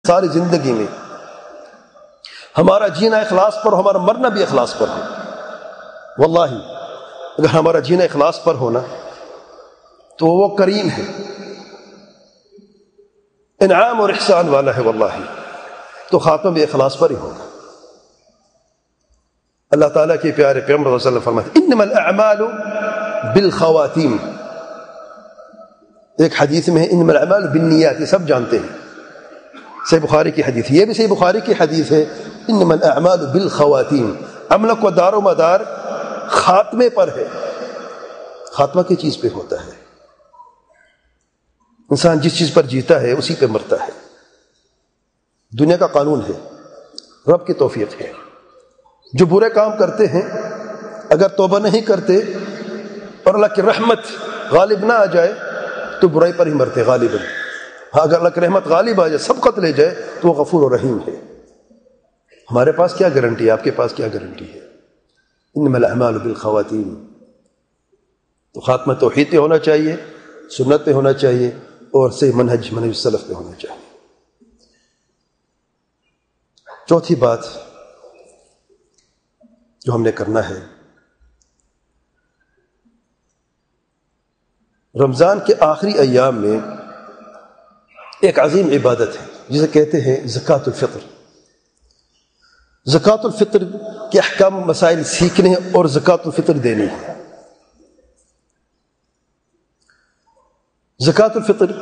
ساری زندگی میں ہمارا جینا اخلاص پر ہو، ہمارا مرنا بھی اخلاص پر ہو۔ واللہ اگر ہمارا جینا اخلاص پر ہونا تو وہ کریم ہے، انعام اور احسان والا ہے، واللہ تو خاتمہ بھی اخلاص پر ہی ہوگا۔ اللہ تعالیٰ کے پیارے پیغمبر صلی اللہ علیہ وسلم فرماتے ہیں انما الاعمال بالخواتیم، ایک حدیث میں ہے انما الاعمال بالنیات، یہ سب جانتے ہیں، صحیح بخاری کی حدیث، یہ بھی صحیح بخاری کی حدیث ہے انما الاعمال بالخواتیم، عمل کو دار و مدار خاتمے پر ہے۔ خاتمہ کی چیز پہ ہوتا ہے، انسان جس چیز پر جیتا ہے اسی پہ مرتا ہے، دنیا کا قانون ہے، رب کی توفیق ہے۔ جو برے کام کرتے ہیں اگر توبہ نہیں کرتے اور اللہ کی رحمت غالب نہ آ جائے تو برائی پر ہی مرتے غالباً، اگر اللہ کی رحمت غالب آ جائے سبقت لے جائے تو وہ غفور و رحیم ہے۔ ہمارے پاس کیا گارنٹی ہے، آپ کے پاس کیا گارنٹی ہے؟ انما الاعمال بالخواتیم، تو خاتمہ توحید پہ ہونا چاہیے، سنت پہ ہونا چاہیے، اور صحیح منہج السلف پہ ہونا چاہیے۔ چوتھی بات جو ہم نے کرنا ہے، رمضان کے آخری ایام میں ایک عظیم عبادت ہے جسے کہتے ہیں زکوٰۃ الفطر۔ زکوٰۃ الفطر کے احکام مسائل سیکھنے اور زکوٰۃ الفطر دینی ہے۔ زکوٰۃ الفطر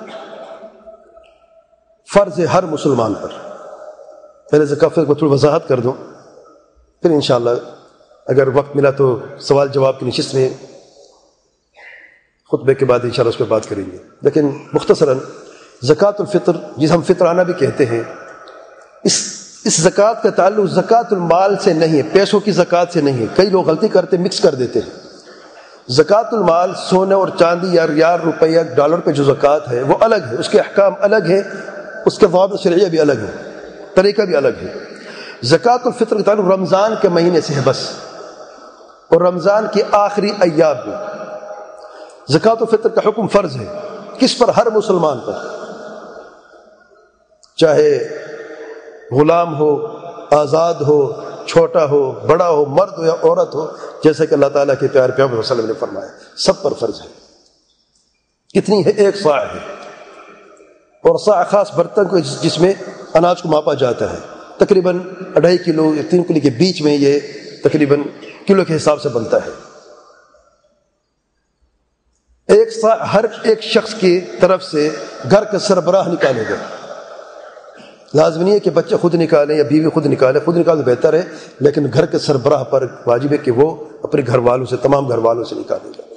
فرض ہے ہر مسلمان پر۔ پہلے زکوٰۃ الفطر کو تھوڑی وضاحت کر دوں، پھر انشاءاللہ اگر وقت ملا تو سوال جواب کی نشست میں خطبے کے بعد انشاءاللہ اس پہ بات کریں گے۔ لیکن مختصراً زکوٰۃ الفطر جسے ہم فطرانہ بھی کہتے ہیں، اس زکوٰۃ کا تعلق زکوٰۃ المال سے نہیں ہے، پیسوں کی زکوٰۃ سے نہیں ہے۔ کئی لوگ غلطی کرتے مکس کر دیتے ہیں۔ زکوٰۃ المال سونے اور چاندی یا ریال، روپیہ، ڈالر پہ جو زکوٰۃ ہے وہ الگ ہے، اس کے احکام الگ ہے، اس کے ضوابط شرعیہ بھی الگ ہے، طریقہ بھی الگ ہے۔ زکوٰۃ الفطر کا تعلق رمضان کے مہینے سے ہے بس، اور رمضان کے آخری ایام میں۔ زکوٰۃ الفطر کا حکم فرض ہے، کس پر؟ ہر مسلمان پر، چاہے غلام ہو، آزاد ہو، چھوٹا ہو، بڑا ہو، مرد ہو یا عورت ہو، جیسے کہ اللہ تعالیٰ کے پیارے پیغمبر صلی اللہ علیہ وسلم نے فرمایا سب پر فرض ہے۔ کتنی ہے؟ 1 صاع ہے، اور صاع خاص برتن کو جس میں اناج کو ماپا جاتا ہے، تقریباً 2.5 کلو یا 3 کلو کے بیچ میں، یہ تقریباً کلو کے حساب سے بنتا ہے۔ 1 صاع ہر ایک شخص کی طرف سے گھر کا سربراہ نکالے گا۔ لازم نہیں ہے کہ بچے خود نکالیں یا بیوی خود نکالے، خود نکالے بہتر ہے، لیکن گھر کے سربراہ پر واجب ہے کہ وہ اپنے گھر والوں سے، تمام گھر والوں سے نکالے گا۔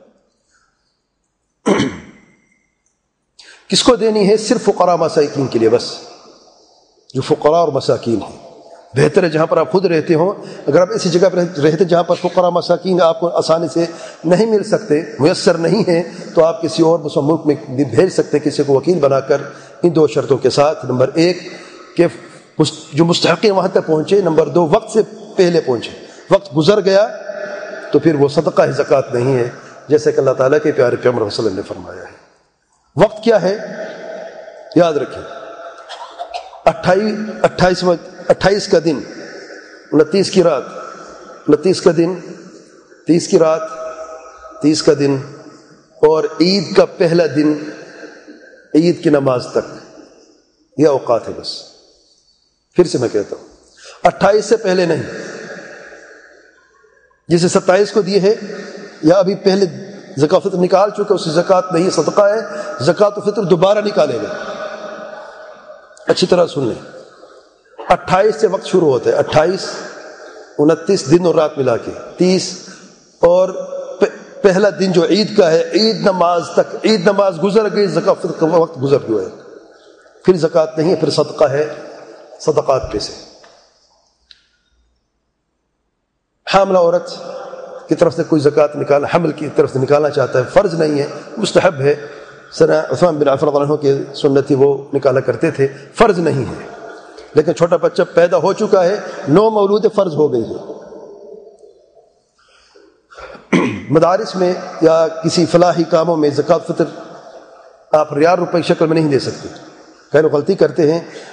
کس کو دینی ہے؟ صرف فقراء مساکین کے لیے بس، جو فقراء اور مساکین ہیں۔ بہتر ہے جہاں پر آپ خود رہتے ہوں، اگر آپ ایسی جگہ پر رہتے جہاں پر فقراء مساکین آپ کو آسانی سے نہیں مل سکتے، میسر نہیں ہیں، تو آپ کسی اور مسلم ملک میں بھی بھیج سکتے، کسی کو وکیل بنا کر، ان 2 شرطوں کے ساتھ۔ نمبر 1 کہ جو مستحقین وہاں تک پہنچے، نمبر 2 وقت سے پہلے پہنچے۔ وقت گزر گیا تو پھر وہ صدقہ ہے، زکوٰۃ نہیں ہے، جیسے کہ اللہ تعالیٰ کے پیارے پیغمبر صلی اللہ علیہ وسلم نے فرمایا ہے۔ وقت کیا ہے؟ یاد رکھیں، 28 کا دن، 29 کی رات، 29 کا دن، 30 کی رات، 30 کا دن، اور عید کا پہلا دن عید کی نماز تک، یہ اوقات ہے بس۔ پھر سے میں کہتا ہوں 28 سے پہلے نہیں، جسے 27 کو دیے ہے یا ابھی پہلے زکوٰۃ الفطر نکال چکے، اس کی زکوٰۃ نہیں، صدقہ ہے، زکوٰۃ الفطر دوبارہ نکالے گا۔ اچھی طرح سن لیں، 28 سے وقت شروع ہوتا ہے، 28، 29 دن اور رات ملا کے 30، اور پہلا دن جو عید کا ہے، عید نماز تک، عید نماز گزر گئی، زکوٰۃ الفطر کا وقت گزر گیا ہے، پھر زکوٰۃ نہیں ہے، پھر صدقہ ہے، صدقات پہ سے۔ حاملہ عورت کی طرف سے کوئی زکوٰۃ نکالنا، حمل کی طرف سے نکالنا چاہتا ہے، فرض نہیں ہے، مستحب ہے۔ سیدنا عثمان بن عفان رضی اللہ عنہ کے سنت تھی، وہ نکالا کرتے تھے، فرض نہیں ہے۔ لیکن چھوٹا بچہ پیدا ہو چکا ہے، 9 مولود فرض ہو گئی ہے۔ مدارس میں یا کسی فلاحی کاموں میں زکوٰۃ فطر آپ ریال روپے کی شکل میں نہیں دے سکتے، کئی لوگ غلطی کرتے ہیں